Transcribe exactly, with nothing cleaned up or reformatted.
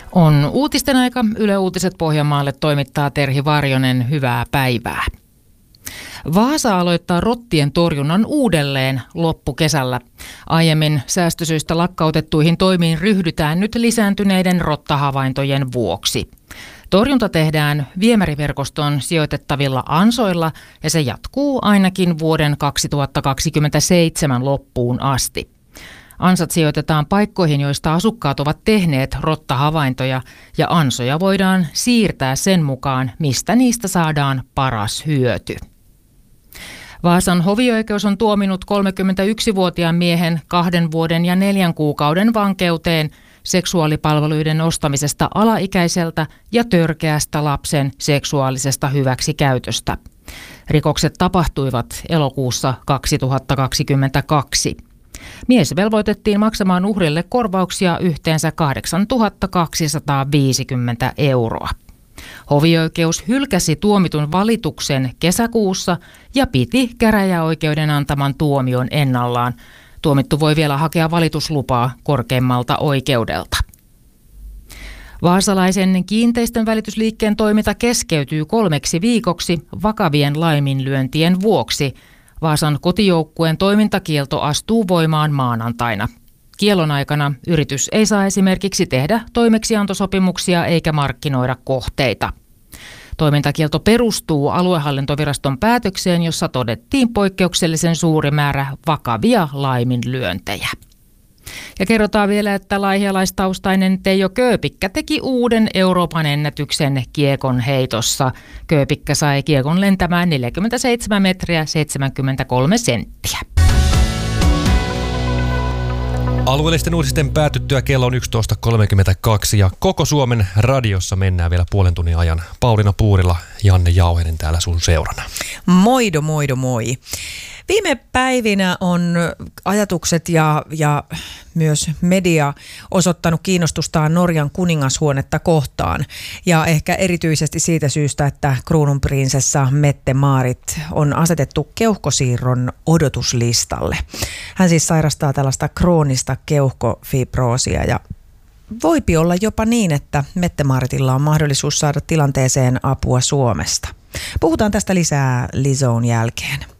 On uutisten aika. Yle Uutiset Pohjanmaalle toimittaa Terhi Varjonen. Hyvää päivää. Vaasa aloittaa rottien torjunnan uudelleen loppukesällä. Aiemmin säästösyistä lakkautettuihin toimiin ryhdytään nyt lisääntyneiden rottahavaintojen vuoksi. Torjunta tehdään viemäriverkostoon sijoitettavilla ansoilla ja se jatkuu ainakin vuoden kaksituhattakaksikymmentäseitsemän loppuun asti. Ansat sijoitetaan paikkoihin, joista asukkaat ovat tehneet rottahavaintoja, ja ansoja voidaan siirtää sen mukaan, mistä niistä saadaan paras hyöty. Vaasan hovioikeus on tuominut kolmekymmentäyksivuotiaan miehen kahden vuoden ja neljän kuukauden vankeuteen seksuaalipalveluiden ostamisesta alaikäiseltä ja törkeästä lapsen seksuaalisesta hyväksikäytöstä. Rikokset tapahtuivat elokuussa kaksituhattakaksikymmentäkaksi. Mies velvoitettiin maksamaan uhrille korvauksia yhteensä kahdeksantuhatta kaksisataaviisikymmentä euroa. Hovioikeus hylkäsi tuomitun valituksen kesäkuussa ja piti käräjäoikeuden antaman tuomion ennallaan. Tuomittu voi vielä hakea valituslupaa korkeimmalta oikeudelta. Vaasalaisen kiinteistönvälitysliikkeen toiminta keskeytyy kolmeksi viikoksi vakavien laiminlyöntien vuoksi. Vaasan kotijoukkueen toimintakielto astuu voimaan maanantaina. Kiellon aikana yritys ei saa esimerkiksi tehdä toimeksiantosopimuksia eikä markkinoida kohteita. Toimintakielto perustuu aluehallintoviraston päätökseen, jossa todettiin poikkeuksellisen suuri määrä vakavia laiminlyöntejä. Ja kerrotaan vielä, että laihialaistaustainen Teijo Kööpikkä teki uuden Euroopan ennätyksen kiekon heitossa. Kööpikkä sai kiekon lentämään neljäkymmentäseitsemän metriä seitsemänkymmentäkolme senttiä. Alueellisten uutisten päätyttyä kello on yksitoista kolmekymmentäkaksi ja koko Suomen radiossa mennään vielä puolen tunnin ajan. Pauliina Puurila, Janne Jauhenen täällä sun seurana. Moido, moido, moi. Viime päivinä on ajatukset ja, ja myös media osoittanut kiinnostustaan Norjan kuningashuonetta kohtaan. Ja ehkä erityisesti siitä syystä, että kruununprinsessa Mette-Maarit on asetettu keuhkosiirron odotuslistalle. Hän siis sairastaa tällaista kroonista keuhkofibroosia ja voipi olla jopa niin, että Mette-Maaritilla on mahdollisuus saada tilanteeseen apua Suomesta. Puhutaan tästä lisää Lizon jälkeen.